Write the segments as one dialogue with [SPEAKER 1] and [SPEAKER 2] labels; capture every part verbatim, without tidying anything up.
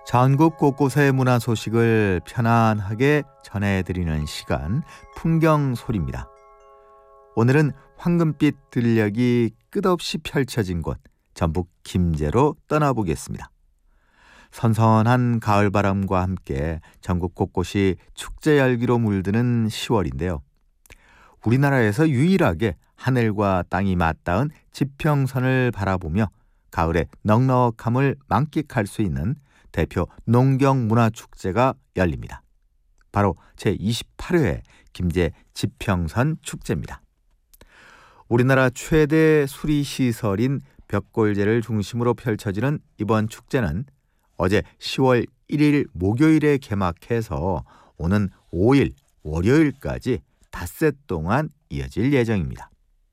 [SPEAKER 1] 전국 곳곳의 문화 소식을 편안하게 전해드리는 시간, 풍경소리입니다. 오늘은 황금빛 들녘이 끝없이 펼쳐진 곳, 전북 김제로 떠나보겠습니다. 선선한 가을바람과 함께 전국 곳곳이 축제 열기로 물드는 시월인데요. 우리나라에서 유일하게 하늘과 땅이 맞닿은 지평선을 바라보며 가을의 넉넉함을 만끽할 수 있는 대표 농경문화축제가 열립니다. 바로 제이십팔 회 김제 지평선 축제입니다. 우리나라 최대 수리시설인 벽골제를 중심으로 펼쳐지는 이번 축제는 어제 시월 일일 목요일에 개막해서 오는 오일 월요일까지 닷새 동안 이어질 예정입니다.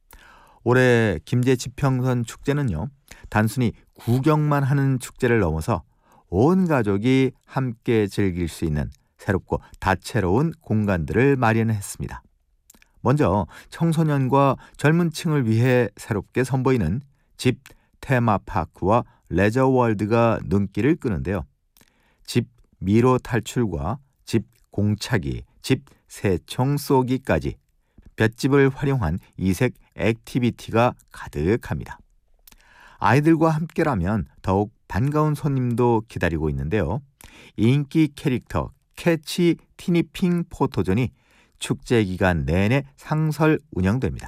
[SPEAKER 1] 올해 김제 지평선 축제는요, 단순히 구경만 하는 축제를 넘어서 온 가족이 함께 즐길 수 있는 새롭고 다채로운 공간들을 마련했습니다. 먼저 청소년과 젊은 층을 위해 새롭게 선보이는 집 테마파크와 레저월드가 눈길을 끄는데요. 집 미로 탈출과 집 공차기, 집 새총 쏘기까지 볏짚을 활용한 이색 액티비티가 가득합니다. 아이들과 함께라면 더욱 반가운 손님도 기다리고 있는데요. 인기 캐릭터 캐치 티니핑 포토존이 축제 기간 내내 상설 운영됩니다.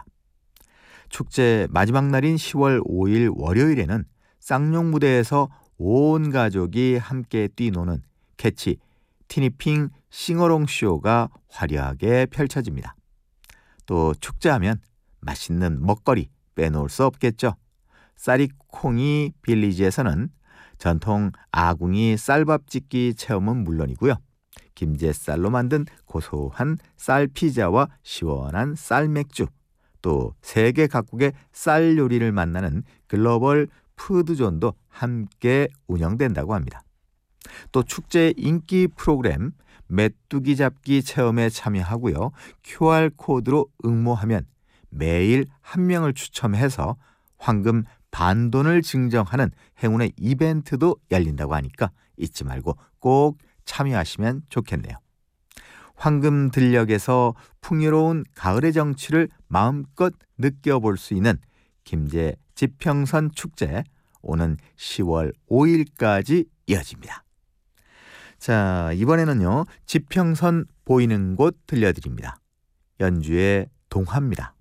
[SPEAKER 1] 축제 마지막 날인 시월 오일 월요일에는 쌍용 무대에서 온 가족이 함께 뛰노는 캐치 티니핑 싱어롱 쇼가 화려하게 펼쳐집니다. 또 축제하면 맛있는 먹거리 빼놓을 수 없겠죠. 쌀이콩이 빌리지에서는 전통 아궁이 쌀밥 짓기 체험은 물론이고요. 김제쌀로 만든 고소한 쌀피자와 시원한 쌀맥주, 또 세계 각국의 쌀 요리를 만나는 글로벌 푸드존도 함께 운영된다고 합니다. 또 축제 인기 프로그램 메뚜기 잡기 체험에 참여하고요. 큐알코드로 응모하면 매일 한 명을 추첨해서 황금 반돈을 증정하는 행운의 이벤트도 열린다고 하니까 잊지 말고 꼭 참여하시면 좋겠네요. 황금 들녘에서 풍요로운 가을의 정취를 마음껏 느껴볼 수 있는 김제 지평선 축제, 오는 시월 오일까지 이어집니다. 자, 이번에는요, 지평선 보이는 곳 들려드립니다. 연주의 동화입니다.